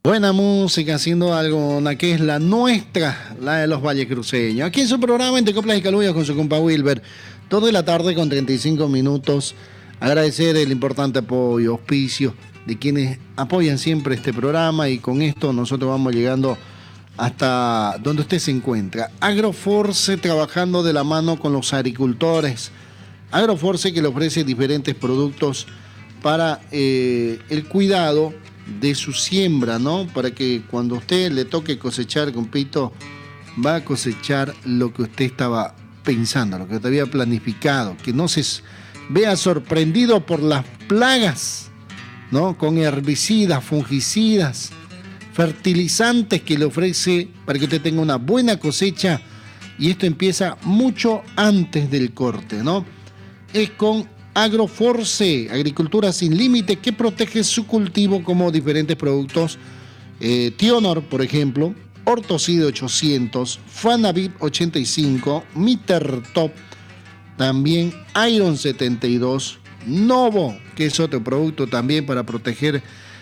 Buena música, haciendo algo que es la nuestra, la de los vallecruceños. Aquí en su programa Entre Coplas y Calullas con su compa Wilber. Toda la tarde con 35 minutos. Agradecer el importante apoyo, auspicio de quienes apoyan siempre este programa, y con esto nosotros vamos llegando hasta donde usted se encuentra. Agroforce, trabajando de la mano con los agricultores. Agroforce, que le ofrece diferentes productos para el cuidado de su siembra, ¿no? Para que cuando a usted le toque cosechar, compito, va a cosechar lo que usted estaba pensando, lo que usted había planificado, que no se vea sorprendido por las plagas, ¿no? Con herbicidas, fungicidas, fertilizantes que le ofrece para que usted tenga una buena cosecha, y esto empieza mucho antes del corte, ¿no? Es con Agroforce, agricultura sin límite, que protege su cultivo como diferentes productos. Tionor, por ejemplo, Ortocide 800, Fanavit 85, Mitter Top, también Iron 72, Novo, que es otro producto también para proteger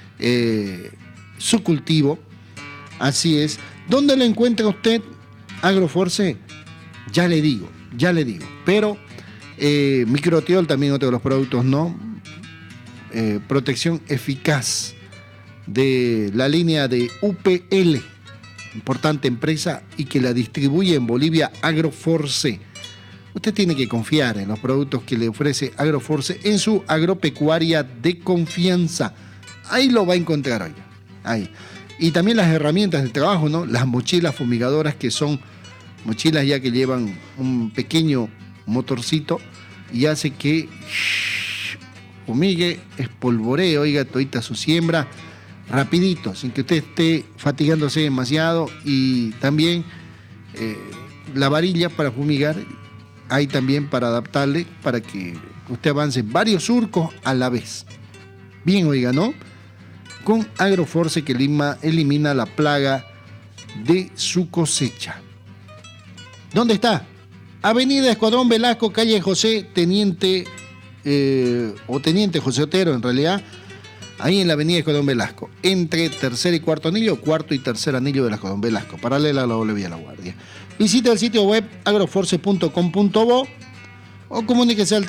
su cultivo. Así es. ¿Dónde lo encuentra usted, Agroforce? Ya le digo, pero Microtiol también otro de los productos, ¿no? Protección eficaz de la línea de UPL, importante empresa y que la distribuye en Bolivia, Agroforce. Usted tiene que confiar en los productos que le ofrece Agroforce en su agropecuaria de confianza. Ahí lo va a encontrar, oiga. Ahí. Y también las herramientas de trabajo, ¿no? Las mochilas fumigadoras, que son mochilas ya que llevan un pequeño motorcito y hace que fumigue, espolvoree, oiga, todita su siembra rapidito, sin que usted esté fatigándose demasiado. Y también la varilla para fumigar, hay también para adaptarle, para que usted avance varios surcos a la vez. Bien, oiga, ¿no? Con Agroforce, que elimina la plaga de su cosecha. ¿Dónde está? Avenida Escuadrón Velasco, calle José Teniente, o Teniente José Otero en realidad, ahí en la avenida Escuadrón Velasco, entre tercer y cuarto anillo, cuarto y tercer anillo de la Escuadrón Velasco, paralela a la doble vía La Guardia. Visite el sitio web agroforce.com.bo o comuníquese al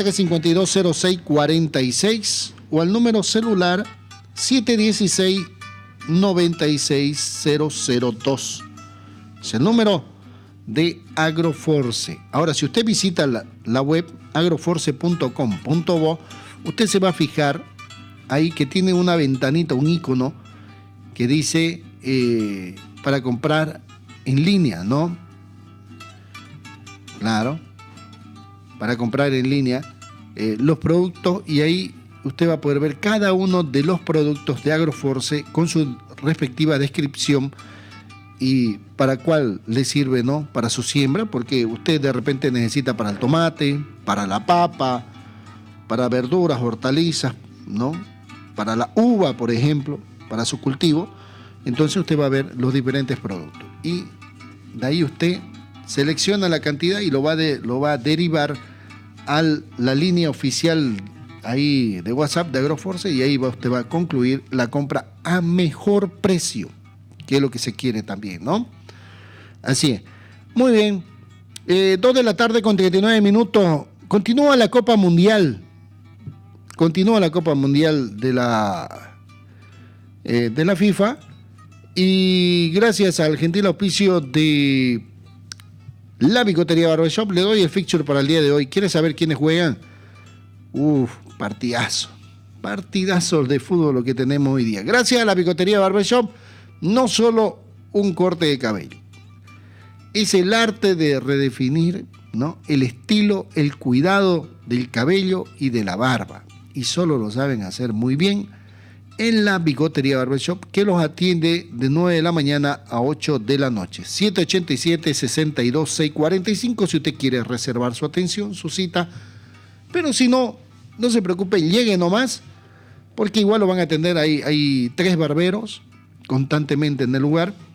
352-0646 o al número celular 716-96002. Es el número de Agroforce. Ahora, si usted visita la web agroforce.com.bo, usted se va a fijar ahí que tiene una ventanita, un icono que dice para comprar en línea, ¿no? Claro, para comprar en línea los productos, y ahí usted va a poder ver cada uno de los productos de Agroforce con su respectiva descripción y para cuál le sirve, ¿no? Para su siembra, porque usted de repente necesita para el tomate, para la papa, para verduras, hortalizas, ¿no? Para la uva, por ejemplo, para su cultivo. Entonces usted va a ver los diferentes productos y de ahí usted selecciona la cantidad y lo va a derivar a la línea oficial ahí de WhatsApp de Agroforce, y ahí usted va a concluir la compra a mejor precio, que es lo que se quiere también, ¿no? Así es. Muy bien. 2 de la tarde con 39 minutos. Continúa la Copa Mundial. Continúa la Copa Mundial de la FIFA. Y gracias al gentil auspicio de la Bigotería Barbershop, le doy el fixture para el día de hoy. ¿Quieres saber quiénes juegan? Partidazo. Partidazos de fútbol lo que tenemos hoy día. Gracias a la Bigotería Barbershop, no solo un corte de cabello, es el arte de redefinir, ¿no? El estilo, el cuidado del cabello y de la barba. Y solo lo saben hacer muy bien en la Bigotería Barbershop, que los atiende de 9 de la mañana a 8 de la noche. 787-62645 si usted quiere reservar su atención, su cita. Pero si no, no se preocupe, llegue nomás, porque igual lo van a atender. Hay 3 barberos constantemente en el lugar,